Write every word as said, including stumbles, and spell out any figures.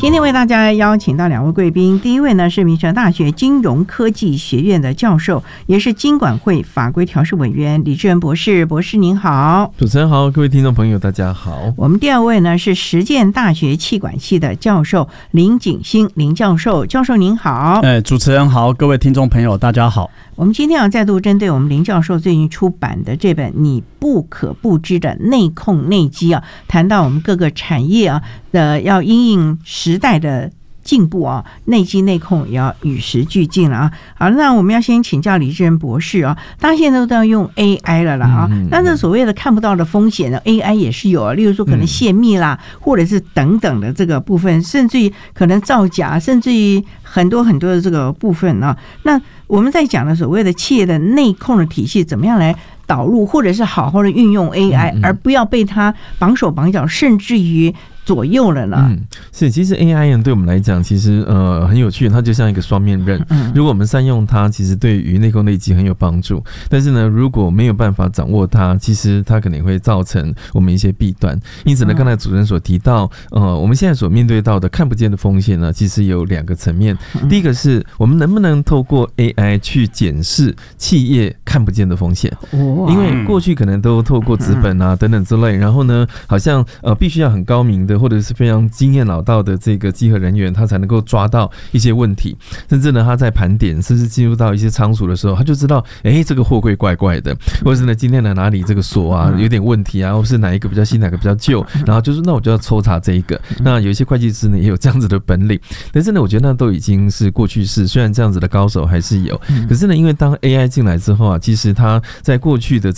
今天为大家邀请到两位贵宾，第一位呢是民权大学金融科技学院的教授，也是金管会法规调试委员李志仁博士。博士您好。 主持人好，各位听众朋友大家好。 我们第二位呢是实践大学企管系的教授林景星林教授。教授您好。 哎，主持人好，各位听众朋友大家好。 我们今天要再度针对我们林教授最近出版的这本《你不可不知的内控内基》啊，谈到我们各个产业啊的要因应时代的进步啊，内基内控也要与时俱进了啊。好，那我们要先请教李志仁博士啊，大家现在都要用 A I 了啦啊，但是所谓的看不到的风险呢 ，A I 也是有啊，例如说可能泄密啦，或者是等等的这个部分，甚至于可能造假，甚至于很多很多的这个部分啊。那我们在讲的所谓的企业的内控的体系，怎么样来导入，或者是好好的运用 A I， 而不要被它绑手绑脚，甚至于左右了呢？ 嗯，是，其实 A I 对我们来讲，其实呃很有趣，它就像一个双面刃。如果我们善用它，其实对于内控内基很有帮助。但是呢，如果没有办法掌握它，其实它可能会造成我们一些弊端。因此呢，刚才主持人所提到，呃，我们现在所面对到的看不见的风险呢，其实有两个层面。第一个是我们能不能透过 A I 去检视企业看不见的风险？因为过去可能都透过纸本啊等等之类，然后呢，好像呃必须要很高明的或者是非常经验老道的这个稽核人员，他才能够抓到一些问题，甚至呢他在盘点甚至进入到一些仓储的时候，他就知道哎、欸、这个货柜怪怪的，或者是呢今天呢哪里这个锁啊有点问题啊，或是哪一个比较新哪个比较旧，然后就是那我就要抽查这一个。那有一些会计师呢也有这样子的本领，但是呢我觉得那都已经是过去式，虽然这样子的高手还是有，可是呢因为当 A I 进来之后啊，其实他在过去的